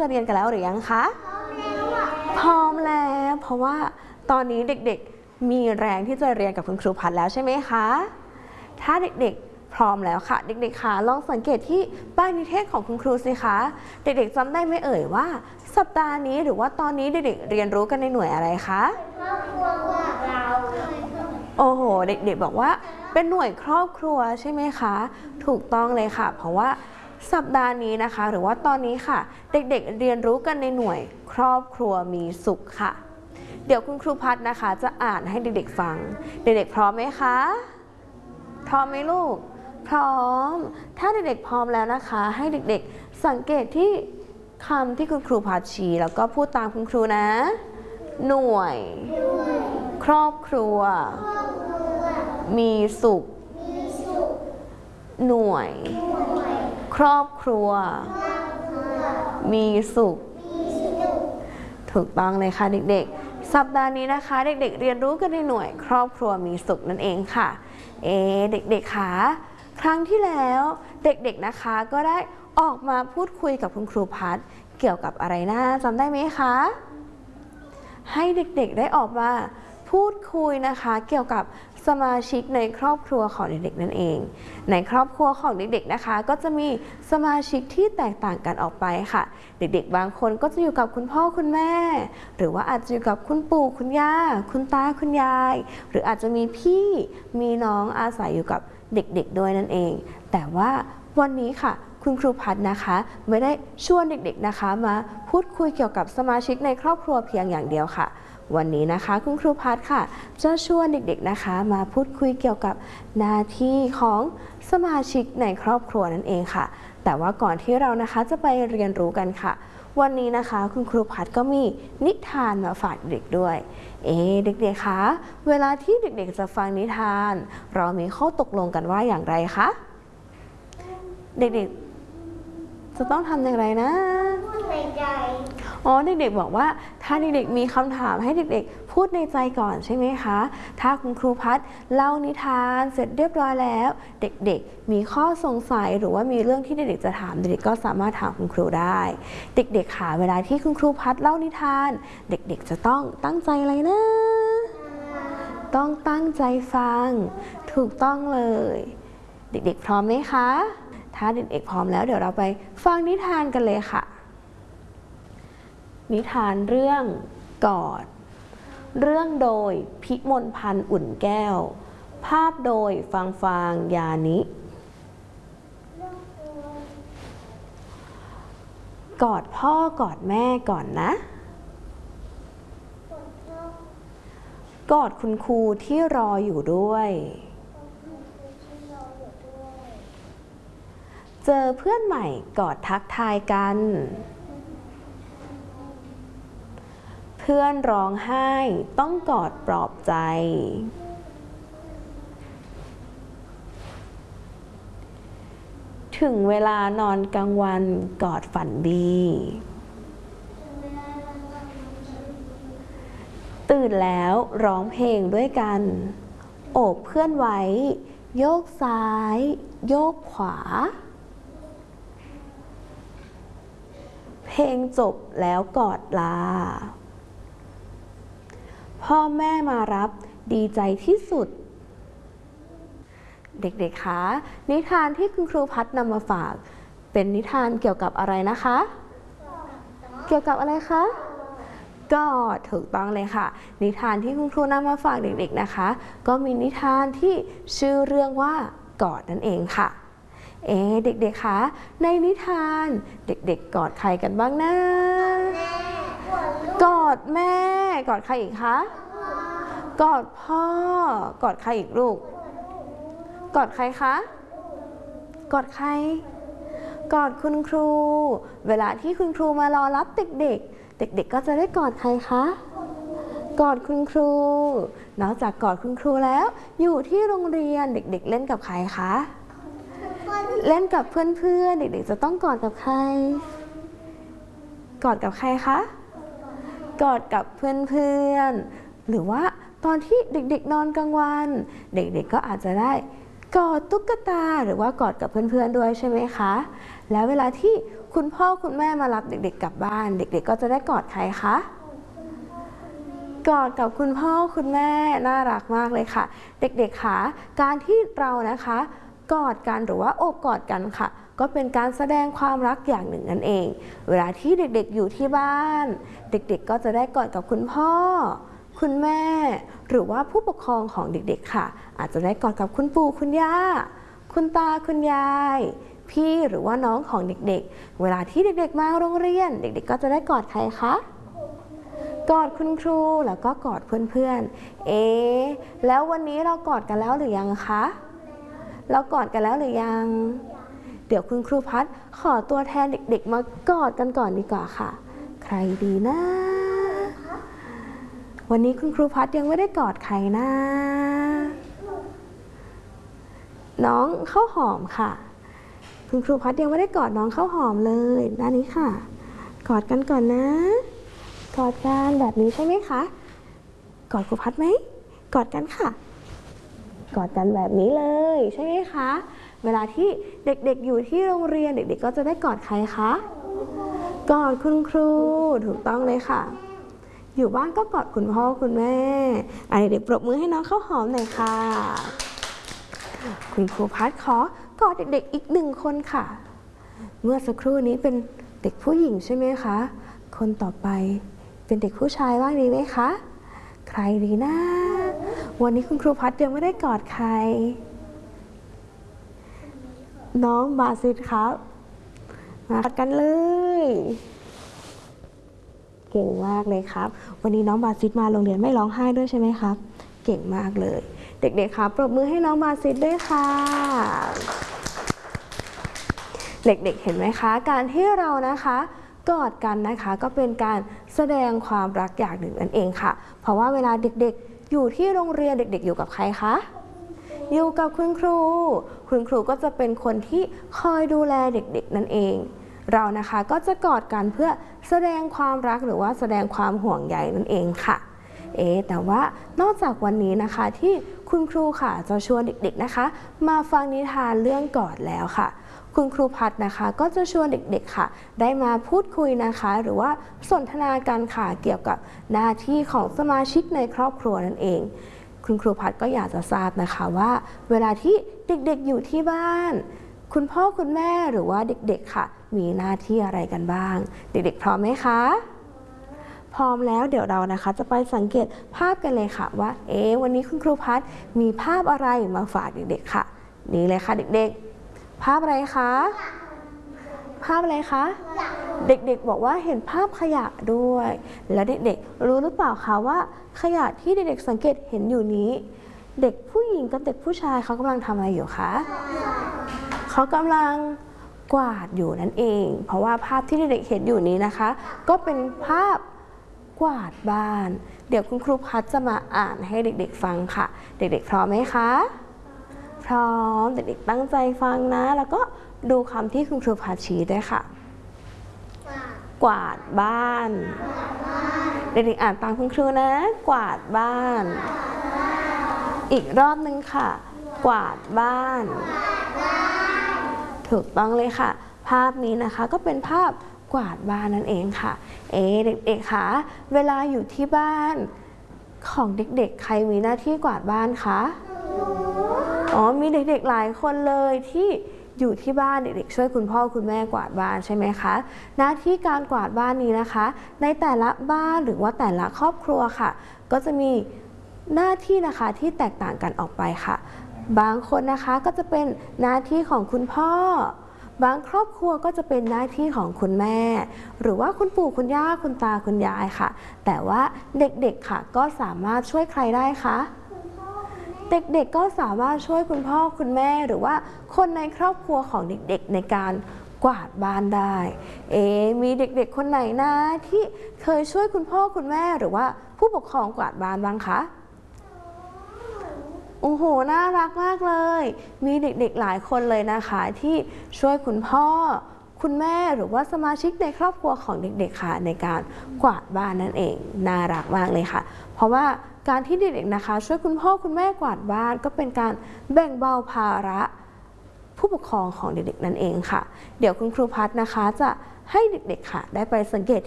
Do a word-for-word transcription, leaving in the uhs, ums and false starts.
จะเรียนกันแล้วหรือยังคะพร้อมแล้วเพราะว่าตอนนี้เด็กๆมีแรงที่จะเรียนกับคุณครูพัดแล้วใช่ไหมคะถ้าเด็กๆพร้อมแล้วค่ะเด็กๆคะลองสังเกตที่ป้ายนิเทศของคุณครูสิคะเด็กๆจำได้ไหมเอ่ยว่าสัปดาห์นี้หรือว่าตอนนี้เด็กๆเรียนรู้กันในหน่วยอะไรคะครอบครัวเราโอ้โหเด็กๆบอกว่าเป็นหน่วยครอบครัวใช่ไหมคะถูกต้องเลยค่ะเพราะว่าสัปดาห์นี้นะคะหรือว่าตอนนี้ค่ะเด็กๆเรียนรู้กันในหน่วยครอบครัวมีสุขค่ะเดี๋ยวคุณครูพัดนะคะจะอ่านให้เด็กๆฟังเด็กๆพร้อมไหมคะพร้อมไหมลูกพร้อมถ้าเด็กๆพร้อมแล้วนะคะให้เด็กๆสังเกตที่คำที่คุณครูพัดชี้แล้วก็พูดตามคุณครูนะหน่วยครอบครัวมีสุขหน่วยครอบครัวมีสุขถูกต้องเลยค่ะเด็กๆสัปดาห์นี้นะคะเด็กๆเรียนรู้กันในหน่วยครอบครัวมีสุขนั่นเองค่ะเอ๊เด็กๆคะครั้งที่แล้วเด็กๆนะคะก็ได้ออกมาพูดคุยกับคุณครูพัดเกี่ยวกับอะไรนะจำได้ไหมคะให้เด็กๆได้ออกมาพูดคุยนะคะเกี่ยวกับสมาชิกในครอบครัวของเด็กๆนั่นเองในครอบครัวของเด็กๆนะคะก็จะมีสมาชิกที่แตกต่างกันออกไปค่ะเด็กๆบางคนก็จะอยู่กับคุณพ่อคุณแม่หรือว่าอาจจะอยู่กับคุณปู่คุณย่าคุณตาคุณยายหรืออาจจะมีพี่มีน้องอาศัยอยู่กับเด็กๆด้วยนั่นเองแต่ว่าวันนี้ค่ะคุณครูพัดนะคะไม่ได้ชวนเด็กๆนะคะมาพูดคุยเกี่ยวกับสมาชิกในครอบครัวเพียงอย่างเดียวค่ะวันนี้นะคะคุณครูพัดค่ะจะชวนเด็กๆนะคะมาพูดคุยเกี่ยวกับหน้าที่ของสมาชิกในครอบครัวนั่นเองค่ะแต่ว่าก่อนที่เรานะคะจะไปเรียนรู้กันค่ะวันนี้นะคะคุณครูพัดก็มีนิทานมาฝากเด็กด้วยเอ๊เด็กๆคะเวลาที่เด็กๆจะฟังนิทานเรามีข้อตกลงกันว่าอย่างไรคะเด็กๆจะต้องทำอย่างไรนะพูดในใจอ๋อเด็กๆบอกว่าถ้าเด็กๆมีคำถามให้เด็กๆพูดในใจก่อนใช่ไหมคะถ้าคุณครูพัดเล่านิทานเสร็จเรียบร้อยแล้วเด็กๆมีข้อสงสัยหรือว่ามีเรื่องที่เด็กๆจะถามเด็กๆก็สามารถถามคุณครูได้เด็กๆค่ะเวลาที่คุณครูพัดเล่านิทานเด็กๆจะต้องตั้งใจอะไรนะต้องตั้งใจฟังถูกต้องเลยเด็กๆพร้อมไหมคะถ้าเด็กๆพร้อมแล้วเดี๋ยวเราไปฟังนิทานกันเลยค่ะนิทานเรื่องกอดเรื่องโดยพิมลพันธ์อุ่นแก้วภาพโดยฟางฟางยานิกอดพ่อกอดแม่ก่อนนะกอดคุณครูที่รออยู่ด้วยเจอเพื่อนใหม่กอดทักทายกันเพื่อนร้องไห้ต้องกอดปลอบใจถึงเวลานอนกลางวันกอดฝันดีตื่นแล้วร้องเพลงด้วยกันโอบเพื่อนไว้โยกซ้ายโยกขวาเพลงจบแล้วกอดลาพ่อแม่มารับดีใจที่สุดเด็กๆคะนิทานที่คุณครูพัดนำมาฝากเป็นนิทานเกี่ยวกับอะไรนะคะเกี่ยวกับอะไรคะกอดถูกต้องเลยค่ะนิทานที่คุณครูนำมาฝากเด็กๆนะคะก็มีนิทานที่ชื่อเรื่องว่ากอดนั่นเองค่ะเอ๊เด็กๆคะในนิทานเด็กๆกอดใครกันบ้างนะกอดแม่กอดใครอีกคะกอดพ่อกอดใครอีกลูกกอดใครคะกอดใครกอดคุณครูเวลาที่คุณครูมารอรับเด็กๆเด็กๆก็จะได้กอดใครคะกอดคุณครูนอกจากกอดคุณครูแล้วอยู่ที่โรงเรียนเด็กๆเล่นกับใครคะเล่นกับเพื่อนๆเด็กๆจะต้องกอดกับใครกอดกับใครคะกอดกับเพื่อนๆหรือว่าตอนที่เด็กๆนอนกลางวันเด็กๆก็อาจจะได้กอดตุ๊กตาหรือว่ากอดกับเพื่อนๆด้วยใช่ไหมคะแล้วเวลาที่คุณพ่อคุณแม่มารับเด็กๆกลับบ้านเด็กๆก็จะได้กอดใครคะกอดกับคุณพ่อคุณแม่น่ารักมากเลยค่ะเด็กๆค่ะการที่เรานะคะกอดกันหรือว่าโอบกอดกันค่ะก็เป็นการแสดงความรักอย่างหนึ่งนั่นเองเวลาที่เด็กๆอยู่ที่บ้านเด็กๆก็จะได้กอดกับคุณพ่อคุณแม่หรือว่าผู้ปกครองของเด็กๆค่ะอาจจะได้กอดกับคุณปู่คุณย่าคุณตาคุณยายพี่หรือว่าน้องของเด็กๆเวลาที่เด็กๆมาโรงเรียนเด็กๆก็จะได้กอดใครคะกอดคุณครูแล้วก็กอดเพื่อนๆเอ๊ะแล้ววันนี้เรากอดกันแล้วหรือยังคะเรากอดกันแล้วหรือยังเดี๋ยวคุณครูพัดขอตัวแทนเด็กๆมากอดกันก่อนดีกว่าค่ะใครดีนะวันนี้คุณครูพัดยังไม่ได้กอดใครนะน้องข้าวหอมค่ะคุณครูพัดยังไม่ได้กอดน้องข้าวหอมเลยด้านนี้ค่ะกอดกันก่อนนะกอดกันแบบนี้ใช่ไหมคะกอดครูพัดไหมกอดกันค่ะกอดกันแบบนี้เลยใช่ไหมคะเวลาที่เด็กๆอยู่ที่โรงเรียนเด็กๆก็จะได้กอดใครคะกอดคุณครูถูกต้องเลยค่ะอยู่บ้านก็กอดคุณพ่อคุณแม่อ่ะเด็กๆปรบมือให้น้องข้าวหอมหน่อยค่ะคุณครูพัดขอกอดเด็กๆอีกหนึ่งคนค่ะเมื่อสักครู่นี้เป็นเด็กผู้หญิงใช่ไหมคะคนต่อไปเป็นเด็กผู้ชายบ้างดีไหมคะใครดีนะวันนี้คุณครูพัดยังไม่ได้กอดใครน้องบาซิตครับมากอดกันเลยเก่งมากเลยครับวันนี้น้องบาซิตมาโรงเรียนไม่ร้องไห้ด้วยใช่ไหมครับเก่งมากเลยเด็กๆครับปรบมือให้น้องบาซิตด้วยค่ะเด็กๆเห็นไหมคะการที่เรานะคะกอดกันนะคะก็เป็นการแสดงความรักอย่างหนึ่งนั่นเองค่ะเพราะว่าเวลาเด็กๆอยู่ที่โรงเรียนเด็กๆอยู่กับใครคะอยู่กับคุณครูคุณครูก็จะเป็นคนที่คอยดูแลเด็กๆนั่นเองเรานะคะก็จะกอดกันเพื่อแสดงความรักหรือว่าแสดงความห่วงใยนั่นเองค่ะเอ๊แต่ว่านอกจากวันนี้นะคะที่คุณครูค่ะจะชวนเด็กๆนะคะมาฟังนิทานเรื่องกอดแล้วค่ะคุณครูพัดนะคะก็จะชวนเด็กๆค่ะได้มาพูดคุยนะคะหรือว่าสนทนากันค่ะเกี่ยวกับหน้าที่ของสมาชิกในครอบครัวนั่นเองคุณครูพัดก็อยากจะทราบนะคะว่าเวลาที่เด็กๆอยู่ที่บ้านคุณพ่อคุณแม่หรือว่าเด็กๆค่ะมีหน้าที่อะไรกันบ้างเด็กๆพร้อมไหมคะพร้อมแล้วเดี๋ยวเรานะคะจะไปสังเกตภาพกันเลยค่ะว่าเอ๊ะวันนี้คุณครูพัดมีภาพอะไรมาฝากเด็กๆค่ะนี่เลยค่ะเด็กๆภาพอะไรคะภาพอะไรคะเด็กๆบอกว่าเห็นภาพขยะด้วยแล้วเด็กๆรู้หรือเปล่าคะว่าขยะที่เด็กๆสังเกตเห็นอยู่นี้เด็กผู้หญิงกับเด็กผู้ชายเขากำลังทำอะไรอยู่คะเขากำลังกวาดอยู่นั่นเองเพราะว่าภาพที่เด็กๆเห็นอยู่นี้นะคะก็เป็นภาพกวาดบ้านเดี๋ยวคุณครูพัดจะมาอ่านให้เด็กๆฟังค่ะเด็กๆพร้อมไหมคะพร้อมเด็กๆตั้งใจฟังนะแล้วก็ดูคำที่คุณครูพัดชี้ด้วยค่ะกวาดบ้านเด็กๆอ่านตามคุณครูนะกวาดบ้านอีกรอบนึงค่ะกวาดบ้านถูกต้องเลยค่ะภาพนี้นะคะก็เป็นภาพกวาดบ้านนั่นเองค่ะเอ๊ะเด็กๆคะเวลาอยู่ที่บ้านของเด็กๆใครมีหน้าที่กวาดบ้านคะอ๋อมีเด็กๆหลายคนเลยที่อยู่ที่บ้านเด็กๆช่วยคุณพ่อคุณแม่กวาดบ้านใช่ไหมคะหน้าที่การกวาดบ้านนี้นะคะในแต่ละบ้านหรือว่าแต่ละครอบครัวค่ะก็จะมีหน้าที่นะคะที่แตกต่างกันออกไปค่ะบางคนนะคะก็จะเป็นหน้าที่ของคุณพ่อบางครอบครัวก็จะเป็นหน้าที่ของคุณแม่หรือว่าคุณปู่คุณย่าคุณตาคุณยายค่ะแต่ว่าเด็กๆค่ะก็สามารถช่วยใครได้คะเด็กๆก็สามารถช่วยคุณพ่อคุณแม่หรือว่าคนในครอบครัวของเด็กๆในการกวาดบ้านได้เอ๊ะมีเด็กๆคนไหนนะที่เคยช่วยคุณพ่อคุณแม่หรือว่าผู้ปกครองกวาดบ้านบ้างคะโอ้โหน่ารักมากเลยมีเด็กๆหลายคนเลยนะคะที่ช่วยคุณพ่อคุณแม่หรือว่าสมาชิกในครอบครัวของเด็กๆค่ะในการกวาดบ้านนั่นเองน่ารักมากเลยค่ะเพราะว่าการที่เด็กๆนะคะช่วยคุณพ่อคุณแม่กวาดบ้านก็เป็นการแบ่งเบาภาระผู้ปกครองของเด็กๆนั่นเองค่ะเดี๋ยวคุณครูพัฒนะคะจะให้เด็กๆค่ะได้ไปสังเกต